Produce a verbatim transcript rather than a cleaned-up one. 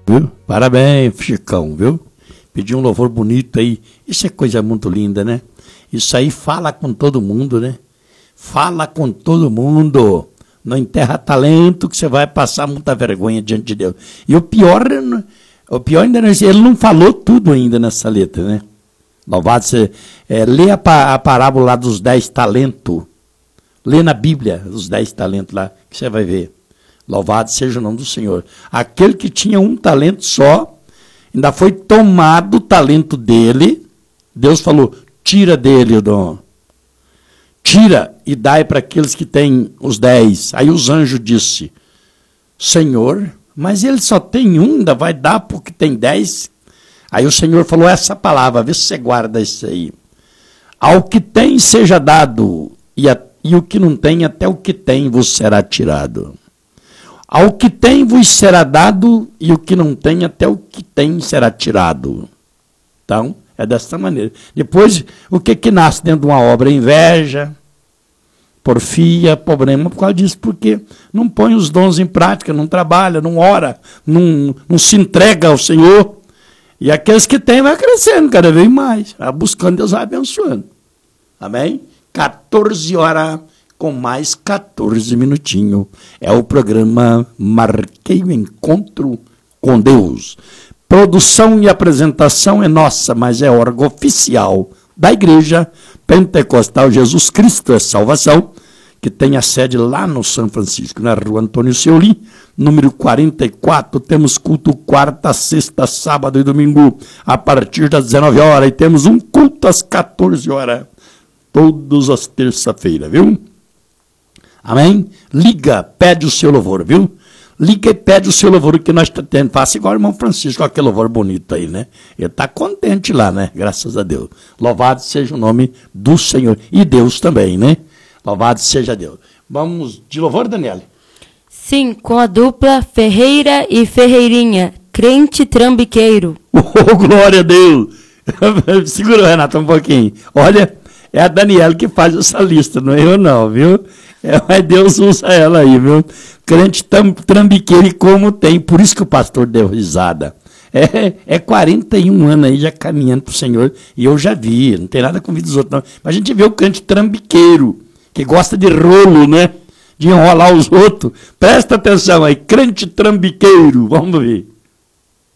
Viu? Parabéns, Chicão, viu? Pediu um louvor bonito aí. Isso é coisa muito linda, né? Isso aí fala com todo mundo, né? Fala com todo mundo. Não enterra talento que você vai passar muita vergonha diante de Deus. E o pior, o pior ainda não é, ele não falou tudo ainda nessa letra, né? Louvado seja. É, lê a, a parábola lá dos dez talentos. Lê na Bíblia os dez talentos lá, que você vai ver. Louvado seja o nome do Senhor. Aquele que tinha um talento só, ainda foi tomado o talento dele. Deus falou, tira dele o dom. Tira e dai para aqueles que têm os dez. Aí os anjos disse, Senhor, mas ele só tem um, ainda vai dar porque tem dez? Aí o Senhor falou essa palavra, vê se você guarda isso aí. Ao que tem seja dado, e, a, e o que não tem, até o que tem vos será tirado. Ao que tem vos será dado, e o que não tem, até o que tem será tirado. Então, é dessa maneira. Depois, o que que nasce dentro de uma obra? Inveja, porfia, problema por causa disso, porque não põe os dons em prática, não trabalha, não ora, não, não se entrega ao Senhor. E aqueles que têm vai crescendo cada vez mais, vai buscando, Deus vai abençoando. Amém? quatorze horas com mais quatorze minutinhos. É o programa Marquei o Encontro com Deus. Produção e apresentação é nossa, mas é órgão oficial da Igreja Pentecostal Jesus Cristo é Salvação, que tem a sede lá no São Francisco, na rua Antônio Seuli, número quarenta e quatro. Temos culto quarta, sexta, sábado e domingo, a partir das dezenove horas. E temos um culto às quatorze horas, todas as terça-feiras, viu? Amém? Liga, pede o seu louvor, viu? Liga e pede o seu louvor que nós estamos tendo. Faça igual o irmão Francisco, com aquele louvor bonito aí, né? Ele está contente lá, né? Graças a Deus. Louvado seja o nome do Senhor. E Deus também, né? Louvado seja Deus. Vamos de louvor, Daniele? Sim, com a dupla Ferreira e Ferreirinha, crente trambiqueiro. Oh, glória a Deus! Segura, Renato, um pouquinho. Olha, é a Daniele que faz essa lista, não é eu não, viu? É, mas Deus usa ela aí, viu? Crente trambiqueiro e como tem, por isso que o pastor deu risada. É, é quarenta e um anos aí já caminhando para o Senhor, e eu já vi, não tem nada com vida dos outros não. Mas a gente vê o crente trambiqueiro, que gosta de rolo, né? De enrolar os outros. Presta atenção aí, crente trambiqueiro, vamos ver.